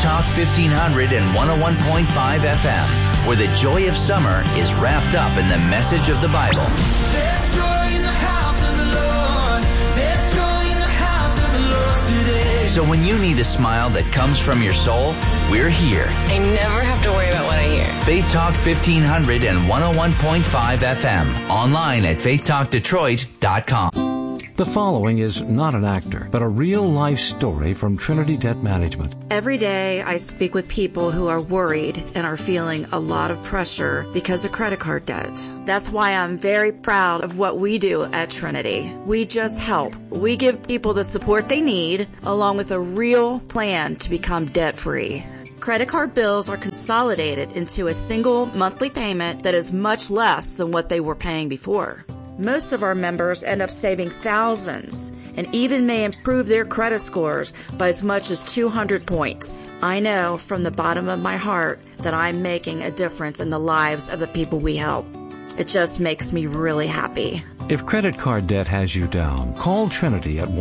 Talk 1500 and 101.5 FM, where the joy of summer is wrapped up in the message of the Bible. There's joy in the house of the Lord. There's joy in the house of the Lord today. So when you need a smile that comes from your soul, we're here. I never have to worry about what I hear. Faith Talk 1500 and 101.5 FM. Online at faithtalkdetroit.com. The following is not an actor, but a real-life story from Trinity Debt Management. Every day I speak with people who are worried and are feeling a lot of pressure because of credit card debt. That's why I'm very proud of what we do at Trinity. We just help. We give people the support they need, along with a real plan to become debt-free. Credit card bills are consolidated into a single monthly payment that is much less than what they were paying before. Most of our members end up saving thousands and even may improve their credit scores by as much as 200 points. I know from the bottom of my heart that I'm making a difference in the lives of the people we help. It just makes me really happy. If credit card debt has you down, call Trinity at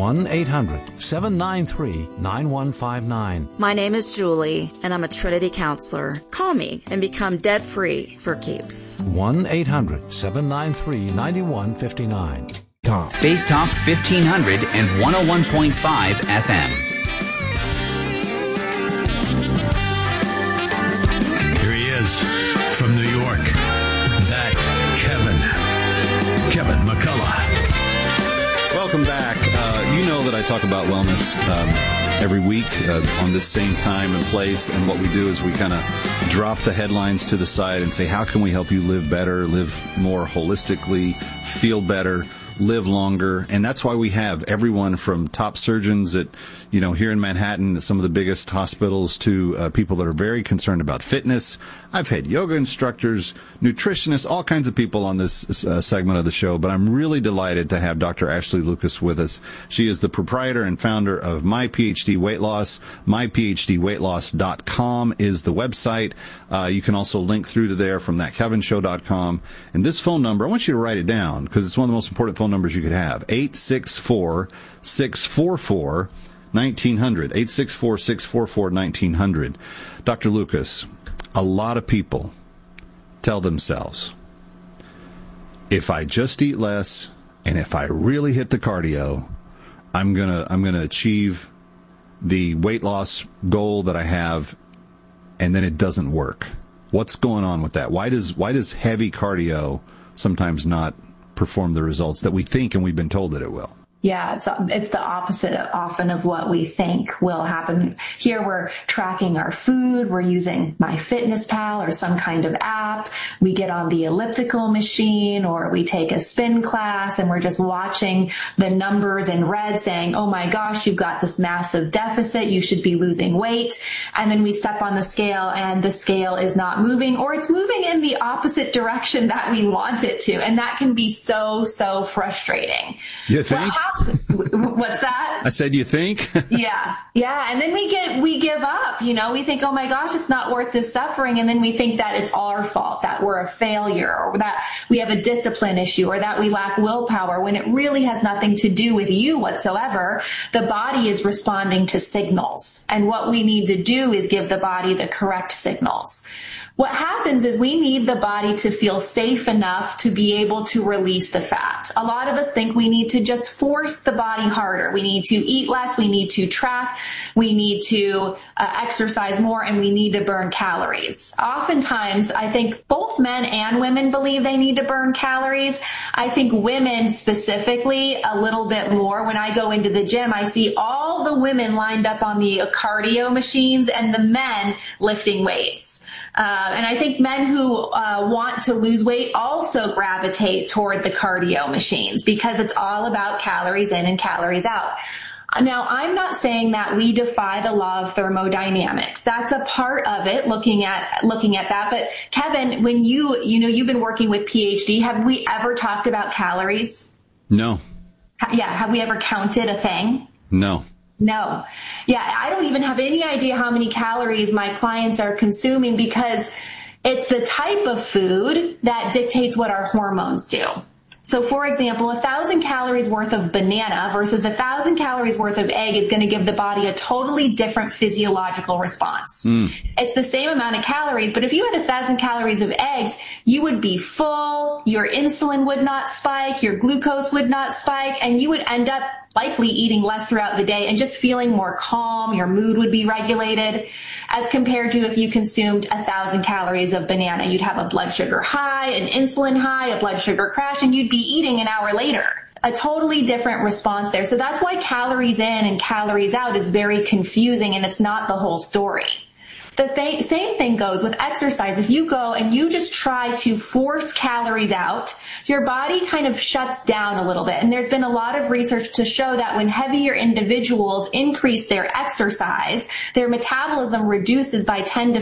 1-800-793-9159. My name is Julie, and I'm a Trinity counselor. Call me and become debt-free for keeps. 1-800-793-9159. Faith Talk 1500 and 101.5 FM. Here he is from New York. That Kevin McCullough. Welcome back. You know that I talk about wellness every week on this same time and place, and what we do is we kind of drop the headlines to the side and say, how can we help you live better, live more holistically, feel better, live longer? And that's why we have everyone from top surgeons at, here in Manhattan, some of the biggest hospitals, to people that are very concerned about fitness. I've had yoga instructors, nutritionists, all kinds of people on this segment of the show, but I'm really delighted to have Dr. Ashley Lucas with us. She is the proprietor and founder of My PhD Weight Loss. MyPhDweightloss.com is the website. You can also link through to there from thatkevinshow.com. And this phone number, I want you to write it down because it's one of the most important phone numbers you could have. 864-644-1900. 864-644-1900. Dr. Lucas, a lot of people tell themselves, if I just eat less and if I really hit the cardio, I'm gonna achieve the weight loss goal that I have, and then it doesn't work. What's going on with that? Why does heavy cardio sometimes not perform the results that we think and we've been told that it will? Yeah, it's the opposite often of what we think will happen. Here we're tracking our food. We're using MyFitnessPal or some kind of app. We get on the elliptical machine or we take a spin class and we're just watching the numbers in red saying, oh my gosh, you've got this massive deficit. You should be losing weight. And then we step on the scale and the scale is not moving, or it's moving in the opposite direction that we want it to. And that can be so frustrating. You think? What's that? I said, you think? Yeah. And then we give up, we think, oh my gosh, it's not worth this suffering. And then we think that it's our fault, that we're a failure, or that we have a discipline issue, or that we lack willpower, when it really has nothing to do with you whatsoever. The body is responding to signals. And what we need to do is give the body the correct signals. What happens is we need the body to feel safe enough to be able to release the fat. A lot of us think we need to just force the body harder. We need to eat less. We need to track. We need to exercise more, and we need to burn calories. Oftentimes, I think both men and women believe they need to burn calories. I think women specifically a little bit more. When I go into the gym, I see all the women lined up on the cardio machines and the men lifting weights. And I think men who want to lose weight also gravitate toward the cardio machines because it's all about calories in and calories out. Now, I'm not saying that we defy the law of thermodynamics. That's a part of it, looking at that. But Kevin, when you've been working with PhD, have we ever talked about calories? No. Yeah. Have we ever counted a thing? No. No. Yeah, I don't even have any idea how many calories my clients are consuming because it's the type of food that dictates what our hormones do. So for example, 1,000 calories worth of banana versus 1,000 calories worth of egg is going to give the body a totally different physiological response. It's the same amount of calories, but if you had 1,000 calories of eggs, you would be full, your insulin would not spike, your glucose would not spike, and you would end up likely eating less throughout the day and just feeling more calm. Your mood would be regulated, as compared to if you consumed 1,000 calories of banana. You'd have a blood sugar high, an insulin high, a blood sugar crash, and you'd be eating an hour later. A totally different response there. So that's why calories in and calories out is very confusing, and it's not the whole story. The same thing goes with exercise. If you go and you just try to force calories out, your body kind of shuts down a little bit. And there's been a lot of research to show that when heavier individuals increase their exercise, their metabolism reduces by 10 to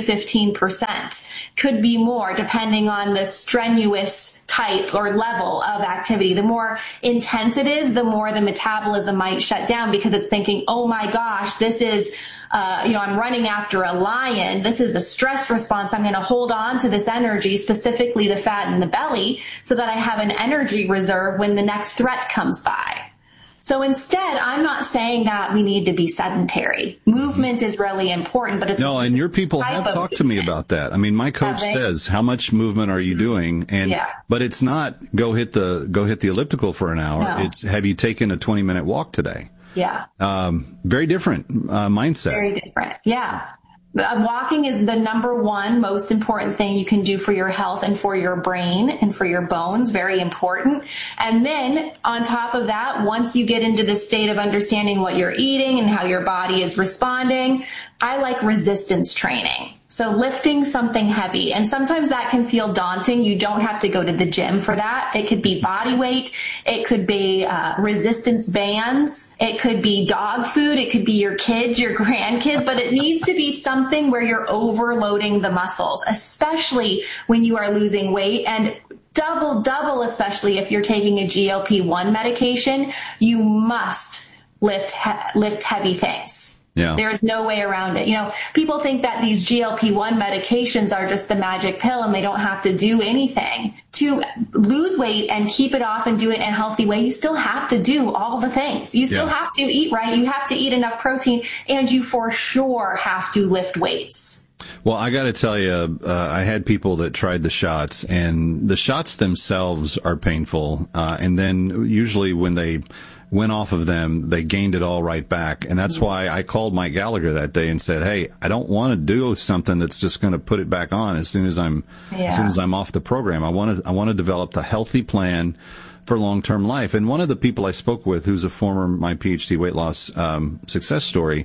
15%. Could be more depending on the strenuous type or level of activity. The more intense it is, the more the metabolism might shut down, because it's thinking, oh my gosh, this is I'm running after a lion. This is a stress response. I'm going to hold on to this energy, specifically the fat in the belly, so that I have an energy reserve when the next threat comes by. So instead, I'm not saying that we need to be sedentary. Movement is really important, but it's no. And your people have talked to me about that. I mean, my coach says, "How much movement are you doing?" And but it's not go hit the elliptical for an hour. No. It's have you taken a 20-minute walk today? Yeah. Very different mindset. Very different. Yeah. Walking is the number one most important thing you can do for your health and for your brain and for your bones. Very important. And then on top of that, once you get into the state of understanding what you're eating and how your body is responding, I like resistance training. So lifting something heavy. And sometimes that can feel daunting. You don't have to go to the gym for that. It could be body weight. It could be resistance bands. It could be dog food. It could be your kids, your grandkids. But it needs to be something where you're overloading the muscles, especially when you are losing weight. And double, especially if you're taking a GLP-1 medication, you must lift heavy things. Yeah. There is no way around it. People think that these GLP-1 medications are just the magic pill and they don't have to do anything. To lose weight and keep it off and do it in a healthy way, you still have to do all the things. You still have to eat right. You have to eat enough protein, and you for sure have to lift weights. Well, I got to tell you, I had people that tried the shots, and the shots themselves are painful. And then usually when they went off of them, they gained it all right back. And that's why I called Mike Gallagher that day and said, hey, I don't want to do something that's just going to put it back on as soon as I'm off the program. I want to develop a healthy plan for long-term life. And one of the people I spoke with, who's a former My PhD weight loss success story,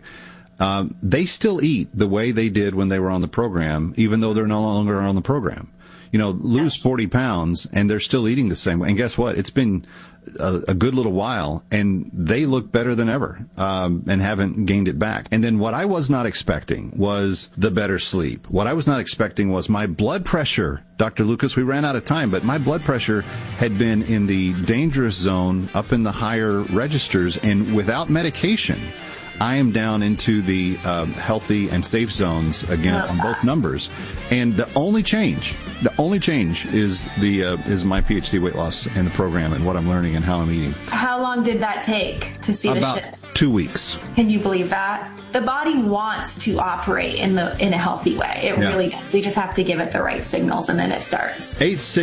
they still eat the way they did when they were on the program, even though they're no longer on the program. Lose 40 pounds, and they're still eating the same way. And guess what? It's been a good little while, and they look better than ever, and haven't gained it back. And then what I was not expecting was the better sleep. What I was not expecting was my blood pressure. Dr. Lucas, we ran out of time, but my blood pressure had been in the dangerous zone, up in the higher registers, and without medication, I am down into the healthy and safe zones again on both numbers. And the only change is is my PhD weight loss and the program and what I'm learning and how I'm eating. How long did that take to see the shift? About 2 weeks. Can you believe that? The body wants to operate in a healthy way. It really does. We just have to give it the right signals, and then it starts.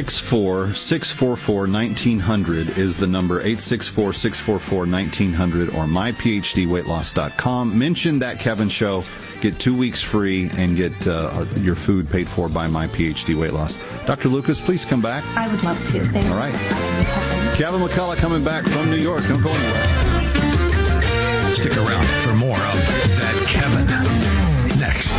864-644-1900 is the number. 864-644-1900 or myphdweightloss.com. Mention That Kevin Show. Get 2 weeks free and get your food paid for by My PhD Weight Loss. Dr. Lucas, please come back. I would love to. Thank you. All right. Kevin McCullough coming back from New York. Don't go anywhere. Stick around for more of That Kevin next.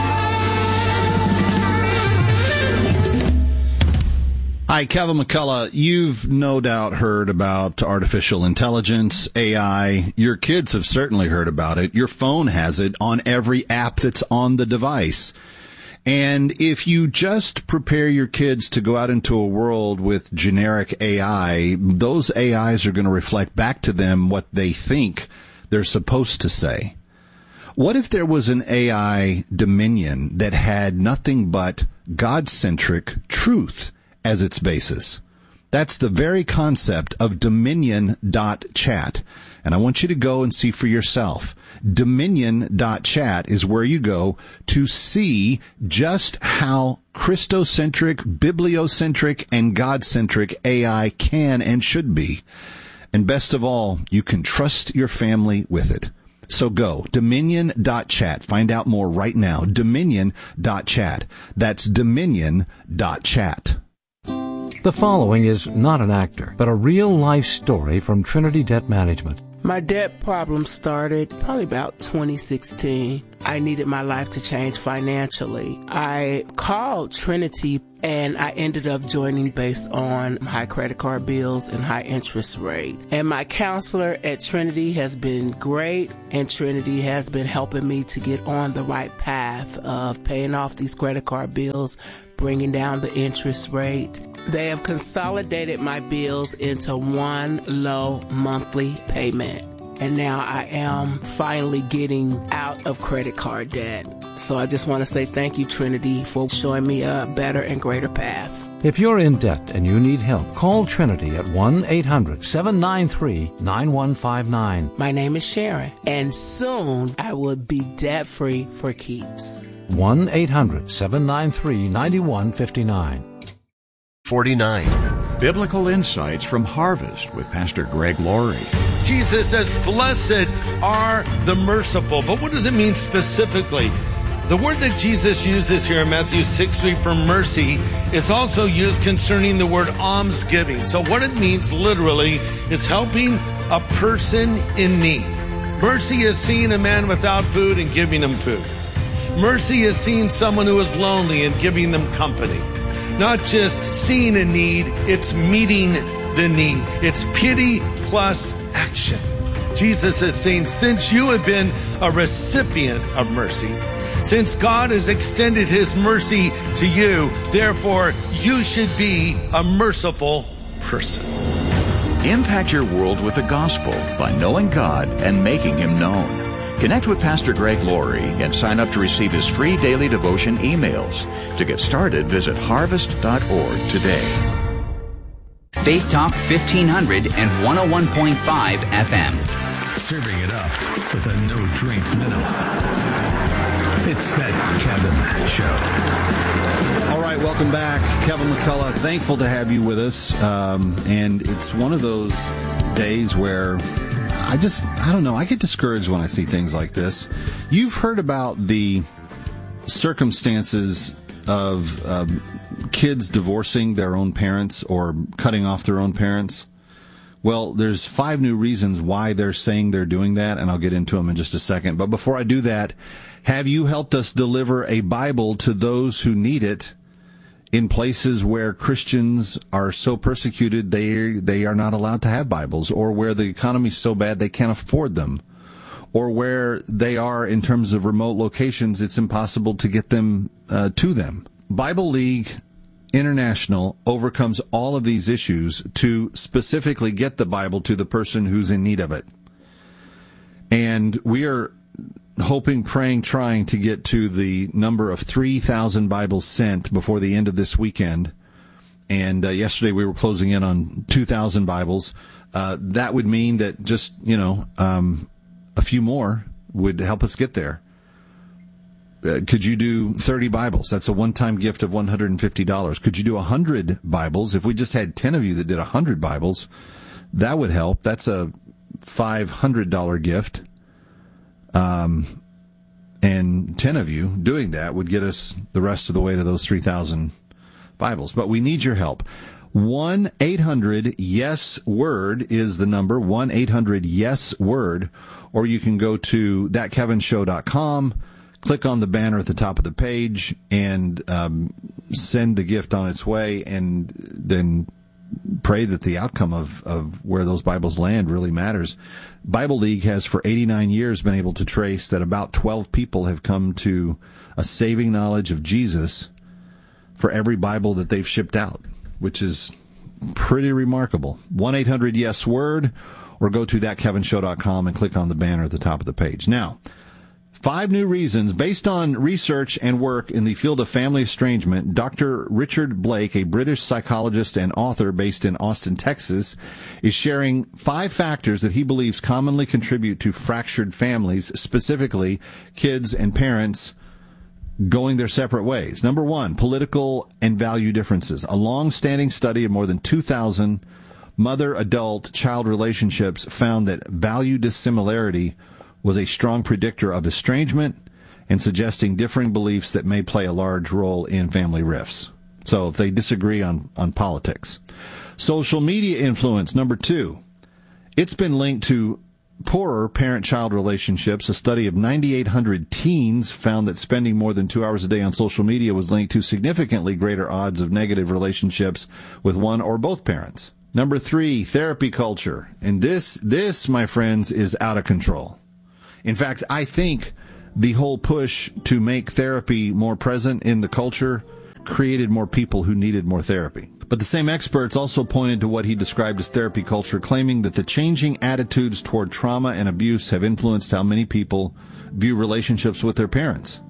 Hi, Kevin McCullough. You've no doubt heard about artificial intelligence, AI. Your kids have certainly heard about it. Your phone has it on every app that's on the device. And if you just prepare your kids to go out into a world with generic AI, those AIs are going to reflect back to them what they think they're supposed to say. What if there was an AI dominion that had nothing but God-centric truth as its basis? That's the very concept of Dominion.chat. And I want you to go and see for yourself. Dominion.chat is where you go to see just how Christocentric, bibliocentric, and God-centric AI can and should be. And best of all, you can trust your family with it. So go, Dominion.chat. Find out more right now. Dominion.chat. That's Dominion.chat. The following is not an actor, but a real-life story from Trinity Debt Management. My debt problem started probably about 2016. I needed my life to change financially. I called Trinity and I ended up joining based on high credit card bills and high interest rate. And my counselor at Trinity has been great, and Trinity has been helping me to get on the right path of paying off these credit card bills, bringing down the interest rate. They have consolidated my bills into one low monthly payment. And now I am finally getting out of credit card debt. So I just want to say thank you, Trinity, for showing me a better and greater path. If you're in debt and you need help, call Trinity at 1-800-793-9159. My name is Sharon, and soon I will be debt-free for keeps. 1-800-793-9159. 49. Biblical Insights from Harvest with Pastor Greg Laurie. Jesus says, blessed are the merciful. But what does it mean specifically? The word that Jesus uses here in Matthew 6:3 for mercy is also used concerning the word almsgiving. So what it means literally is helping a person in need. Mercy is seeing a man without food and giving him food. Mercy is seeing someone who is lonely and giving them company. Not just seeing a need, it's meeting the need. It's pity plus action. Jesus is saying, since you have been a recipient of mercy, since God has extended his mercy to you, therefore you should be a merciful person. Impact your world with the gospel by knowing God and making him known. Connect with Pastor Greg Laurie and sign up to receive his free daily devotion emails. To get started, visit harvest.org today. Faith Talk 1500 and 101.5 FM. Serving it up with a no-drink minimum. It's that Kevin Show. All right, welcome back. Kevin McCullough, thankful to have you with us. And it's one of those days where I don't know, I get discouraged when I see things like this. You've heard about the circumstances of kids divorcing their own parents or cutting off their own parents. Well, there's 5 new reasons why they're saying they're doing that, and I'll get into them in just a second. But before I do that, have you helped us deliver a Bible to those who need it in places where Christians are so persecuted they are not allowed to have Bibles, or where the economy's so bad they can't afford them, or where they are in terms of remote locations it's impossible to get them to them? Bible League International overcomes all of these issues to specifically get the Bible to the person who's in need of it. And we are hoping, praying, trying to get to the number of 3,000 Bibles sent before the end of this weekend. And yesterday we were closing in on 2,000 Bibles. That would mean that just, a few more would help us get there. Could you do 30 Bibles? That's a one-time gift of $150. Could you do 100 Bibles? If we just had 10 of you that did 100 Bibles, that would help. That's a $500 gift. And 10 of you doing that would get us the rest of the way to those 3,000 Bibles. But we need your help. 1-800-YES-WORD is the number, 1-800-YES-WORD, or you can go to thatkevinshow.com, click on the banner at the top of the page, and send the gift on its way, and then pray that the outcome of where those Bibles land really matters. Bible League has for 89 years been able to trace that about 12 people have come to a saving knowledge of Jesus for every Bible that they've shipped out, which is pretty remarkable. 1-800-YES-WORD, or go to thatkevinshow.com and click on the banner at the top of the page. Now, 5 new reasons. Based on research and work in the field of family estrangement, Dr. Richard Blake, a British psychologist and author based in Austin, Texas, is sharing 5 factors that he believes commonly contribute to fractured families, specifically kids and parents going their separate ways. Number 1, political and value differences. A long-standing study of more than 2,000 mother-adult-child relationships found that value dissimilarity was a strong predictor of estrangement and suggesting differing beliefs that may play a large role in family rifts. So if they disagree on politics. Social media influence, number 2. It's been linked to poorer parent-child relationships. A study of 9,800 teens found that spending more than 2 hours a day on social media was linked to significantly greater odds of negative relationships with one or both parents. Number 3, therapy culture. And this, my friends, is out of control. In fact, I think the whole push to make therapy more present in the culture created more people who needed more therapy. But the same experts also pointed to what he described as therapy culture, claiming that the changing attitudes toward trauma and abuse have influenced how many people view relationships with their parents.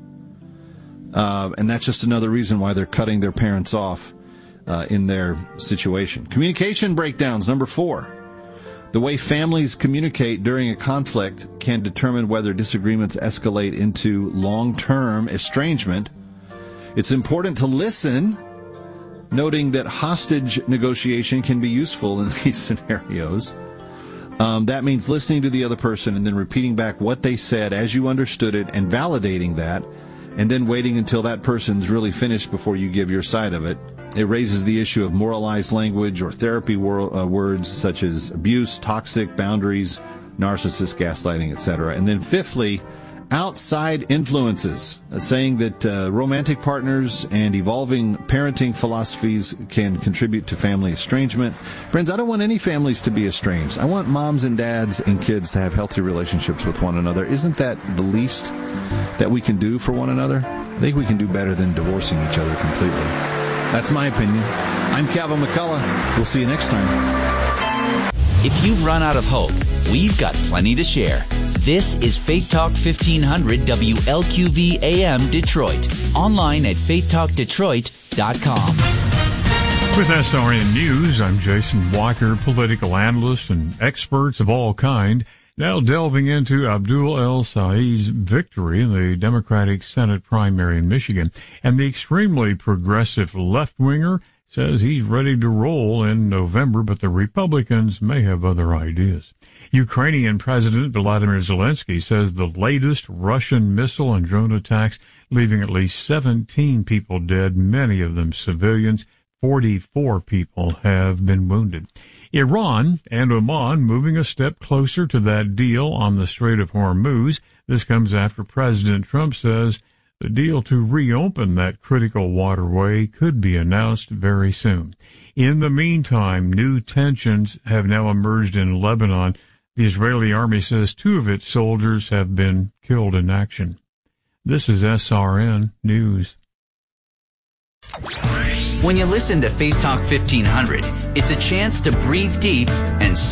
And that's just another reason why they're cutting their parents off in their situation. Communication breakdowns, number 4. The way families communicate during a conflict can determine whether disagreements escalate into long-term estrangement. It's important to listen, noting that hostage negotiation can be useful in these scenarios. That means listening to the other person and then repeating back what they said as you understood it and validating that, and then waiting until that person's really finished before you give your side of it. It raises the issue of moralized language or therapy words such as abuse, toxic, boundaries, narcissist, gaslighting, etc. And then fifthly, outside influences, saying that romantic partners and evolving parenting philosophies can contribute to family estrangement. Friends, I don't want any families to be estranged. I want moms and dads and kids to have healthy relationships with one another. Isn't that the least that we can do for one another? I think we can do better than divorcing each other completely. That's my opinion. I'm Calvin McCullough. We'll see you next time. If you've run out of hope, we've got plenty to share. This is Faith Talk 1500 WLQV AM Detroit. Online at faithtalkdetroit.com. With SRN News, I'm Jason Walker, political analyst and experts of all kind. Now delving into Abdul El-Said's victory in the Democratic Senate primary in Michigan. And the extremely progressive left-winger says he's ready to roll in November, but the Republicans may have other ideas. Ukrainian President Volodymyr Zelensky says the latest Russian missile and drone attacks leaving at least 17 people dead, many of them civilians. 44 people have been wounded. Iran and Oman moving a step closer to that deal on the Strait of Hormuz. This comes after President Trump says the deal to reopen that critical waterway could be announced very soon. In the meantime, new tensions have now emerged in Lebanon. The Israeli army says 2 of its soldiers have been killed in action. This is SRN News. When you listen to Faith Talk 1500, it's a chance to breathe deep and